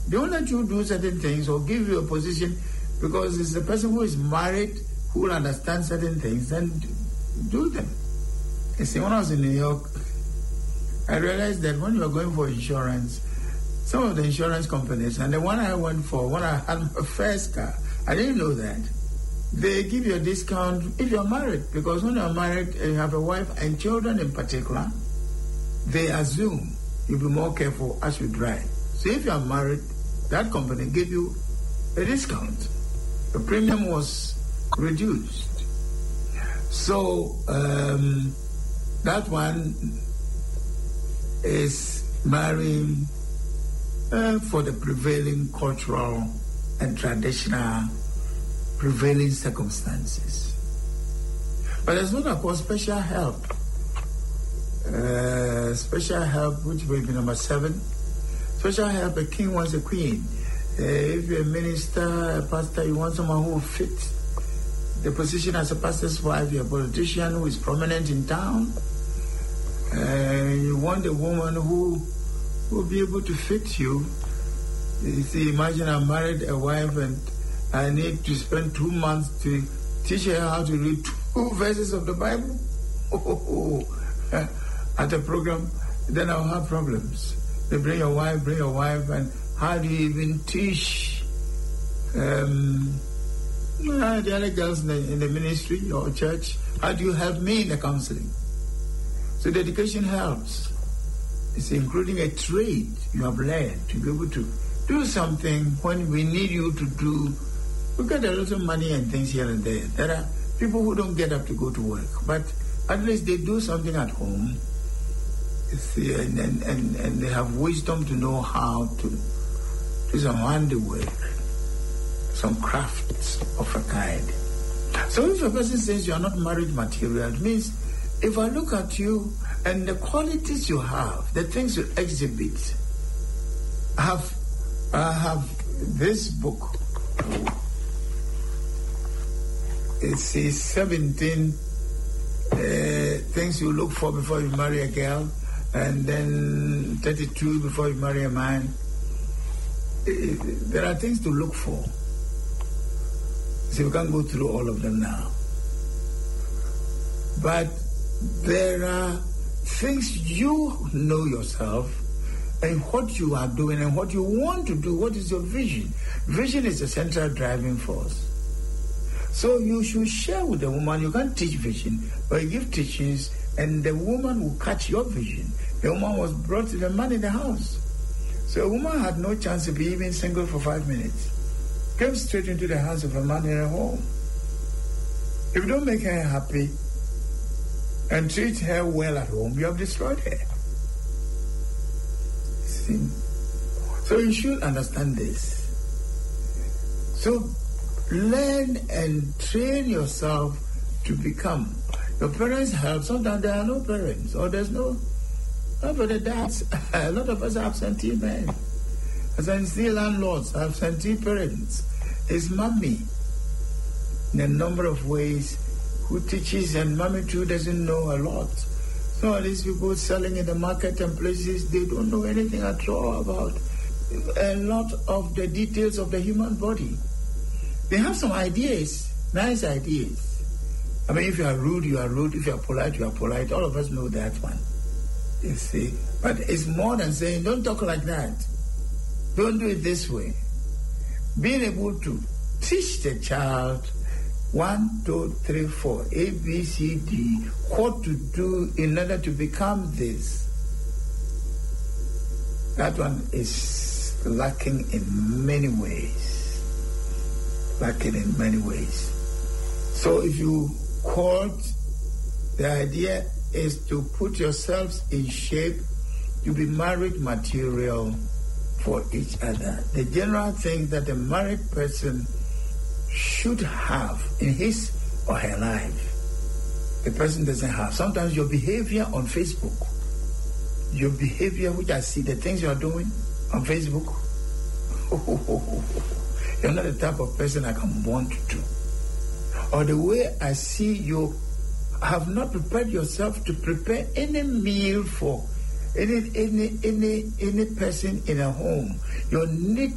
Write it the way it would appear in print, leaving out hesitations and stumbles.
They won't let you do certain things or give you a position because it's the person who is married who will understand certain things and do them. You see, when I was in New York, I realized that when you are going for insurance, some of the insurance companies, and the one I went for, when I had my first car, I didn't know that. They give you a discount if you're married, because when you're married and you have a wife and children in particular, they assume you'll be more careful as you drive. So if you're married, that company gave you a discount. The premium was reduced. So that one is marrying for the prevailing cultural and traditional prevailing circumstances. But there's what I call special help. Special help, which will be number 7. Special help, a king wants a queen. If you're a minister, a pastor, you want someone who will fit the position as a pastor's wife. You're a politician who is prominent in town. You want a woman who will be able to fit you. You see, imagine I married a wife and I need to spend 2 months to teach her how to read 2 verses of the Bible. At a program, then I'll have problems. They bring your wife, and how do you even teach the other girls in the ministry or church? How do you help me in the counseling? So the education helps. It's including a trade you have learned to be able to do something when we need you to do. We get a lot of money and things here and there. There are people who don't get up to go to work, but at least they do something at home. See, and they have wisdom to know how to do some handiwork, some crafts of a kind. So if a person says you are not married material, it means if I look at you and the qualities you have, the things you exhibit, I have this book. It says 17 things you look for before you marry a girl, and then 32 before you marry a man. There are things to look for. So we can't go through all of them now. But there are things you know yourself and what you are doing and what you want to do. What is your vision? Vision is the central driving force. So you should share with the woman. You can't teach vision, but you give teachings, and the woman will catch your vision. The woman was brought to the man in the house. So a woman had no chance to be even single for 5 minutes. Came straight into the hands of a man in her home. If you don't make her happy and treat her well at home, you have destroyed her. See? So you should understand this. So learn and train yourself to become. Your parents help. Sometimes there are no parents, or there's nobody. Dads. A lot of us are absentee men. Absentee landlords, absentee parents. It's mommy in a number of ways who teaches, and mommy too doesn't know a lot. Some of these people selling in the market and places, they don't know anything at all about a lot of the details of the human body. They have some ideas, nice ideas. I mean, if you are rude, you are rude. If you are polite, you are polite. All of us know that one. You see? But it's more than saying, don't talk like that. Don't do it this way. Being able to teach the child 1, 2, 3, 4, A, B, C, D, what to do in order to become this. That one is lacking in many ways. Lacking in many ways. So if you quote, the idea is to put yourselves in shape to be married material for each other. The general thing that a married person should have in his or her life, the person doesn't have. Sometimes your behavior on Facebook, your behavior, which I see, the things you are doing on Facebook, you're not the type of person I can want to. Or the way I see you have not prepared yourself to prepare any meal for any person in a home. Your need